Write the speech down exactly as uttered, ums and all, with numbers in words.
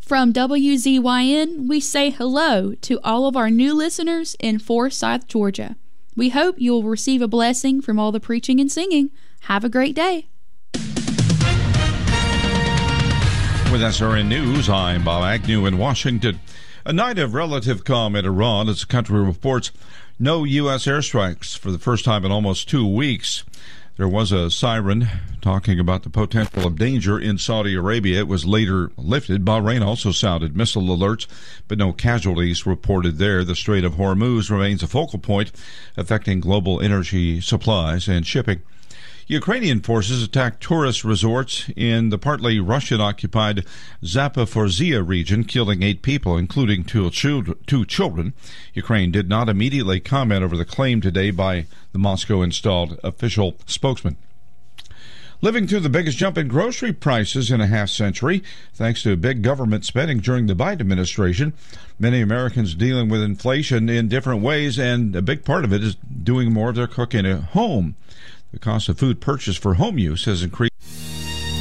From W Z Y N, we say hello to all of our new listeners in Forsyth, Georgia. We hope you will receive a blessing from all the preaching and singing. Have a great day. With S R N News, I'm Bob Agnew in Washington. A night of relative calm in Iran as the country reports no U S airstrikes for the first time in almost two weeks. There was a siren talking about the potential of danger in Saudi Arabia. It was later lifted. Bahrain also sounded missile alerts, but no casualties reported there. The Strait of Hormuz remains a focal point affecting global energy supplies and shipping. Ukrainian forces attacked tourist resorts in the partly Russian-occupied Zaporizhzhia region, killing eight people, including two children. Ukraine did not immediately comment over the claim today by the Moscow-installed official spokesman. Living through the biggest jump in grocery prices in a half century, thanks to big government spending during the Biden administration. Many Americans dealing with inflation in different ways, and a big part of it is doing more of their cooking at home. The cost of food purchased for home use has increased